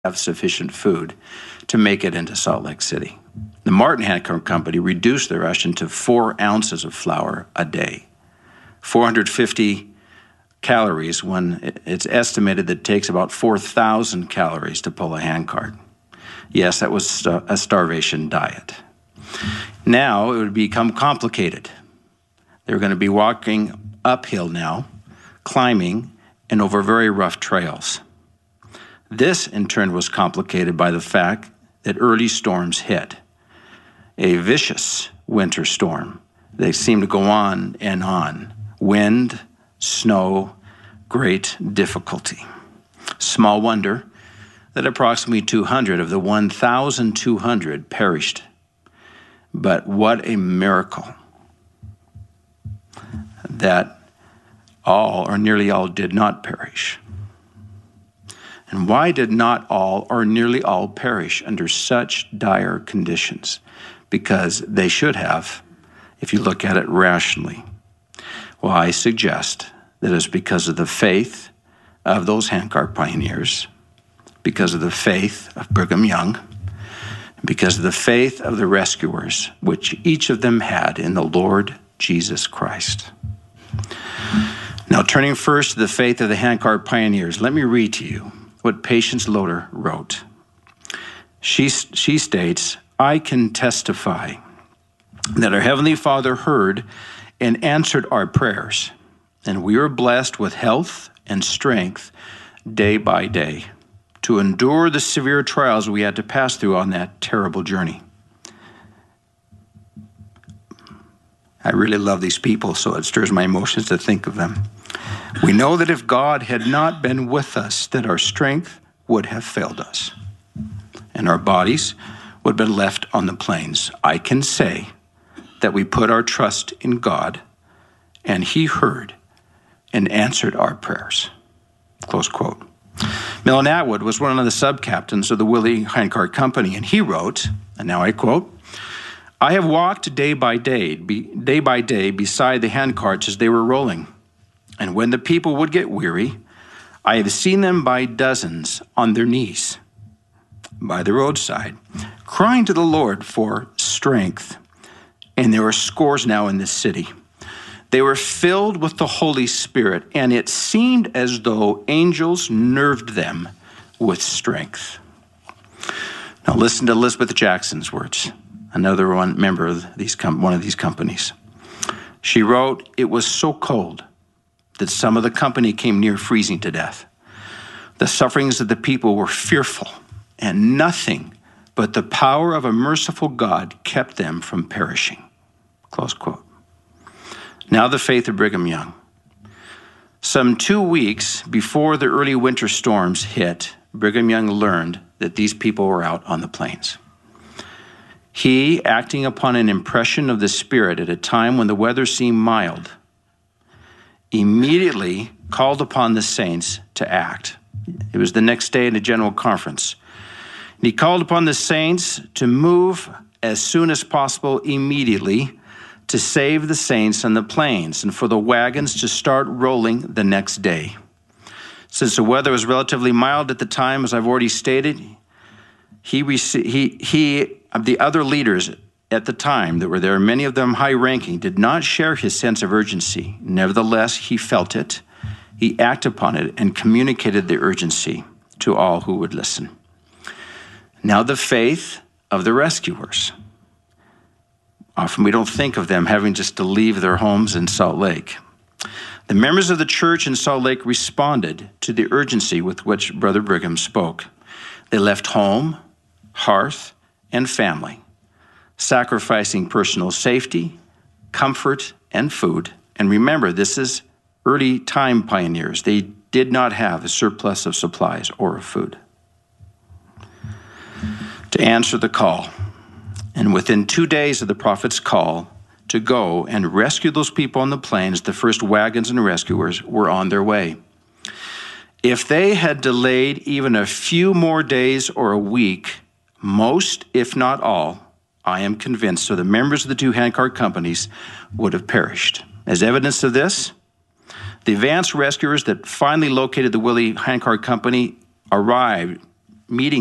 have sufficient food to make it into Salt Lake City. The Martin Handcart Company reduced their ration to 4 ounces of flour a day, 450 calories when it's estimated that it takes about 4,000 calories to pull a handcart. Yes, that was a starvation diet. Now it would become complicated. They're going to be walking uphill now, climbing, and over very rough trails. This, in turn, was complicated by the fact that early storms hit. A vicious winter storm. They seemed to go on and on. Wind, snow, great difficulty. Small wonder that approximately 200 of the 1,200 perished. But what a miracle that all or nearly all did not perish. And why did not all or nearly all perish under such dire conditions? Because they should have, if you look at it rationally. Well, I suggest that it's because of the faith of those handcart pioneers, because of the faith of Brigham Young, because of the faith of the rescuers, which each of them had in the Lord Jesus Christ. Now, turning first to the faith of the handcart pioneers, let me read to you what Patience Loader wrote. She states, "I can testify that our Heavenly Father heard and answered our prayers, and we were blessed with health and strength day by day to endure the severe trials we had to pass through on that terrible journey." I really love these people, so it stirs my emotions to think of them. "We know that if God had not been with us, that our strength would have failed us, and our bodies would have been left on the plains. I can say that we put our trust in God, and He heard and answered our prayers." Close quote. Millen Atwood was one of the sub-captains of the Willie Handcart Company, and he wrote, and now I quote, "I have walked day by day beside the handcarts as they were rolling. And when the people would get weary, I have seen them by dozens on their knees by the roadside, crying to the Lord for strength. And there were scores now in this city. They were filled with the Holy Spirit, and it seemed as though angels nerved them with strength." Now listen to Elizabeth Jackson's words, another member of one of these companies. She wrote, "It was so cold that some of the company came near freezing to death. The sufferings of the people were fearful, and nothing but the power of a merciful God kept them from perishing." Close quote. Now the faith of Brigham Young. Some 2 weeks before the early winter storms hit, Brigham Young learned that these people were out on the plains. He, acting upon an impression of the Spirit at a time when the weather seemed mild, immediately called upon the saints to act. It was the next day in a general conference. And he called upon the saints to move as soon as possible immediately to save the saints on the plains and for the wagons to start rolling the next day. Since the weather was relatively mild at the time, as I've already stated, the other leaders at the time that were there, many of them high-ranking, did not share his sense of urgency. Nevertheless, he felt it, he acted upon it, and communicated the urgency to all who would listen. Now the faith of the rescuers. Often we don't think of them having just to leave their homes in Salt Lake. The members of the church in Salt Lake responded to the urgency with which Brother Brigham spoke. They left home, hearth, and family, sacrificing personal safety, comfort, and food. And remember, this is early time pioneers. They did not have a surplus of supplies or of food, to answer the call. And within 2 days of the prophet's call to go and rescue those people on the plains, the first wagons and rescuers were on their way. If they had delayed even a few more days or a week, most, if not all, I am convinced, so the members of the 2 handcart companies would have perished. As evidence of this, the advanced rescuers that finally located the Willie Handcart Company arrived meeting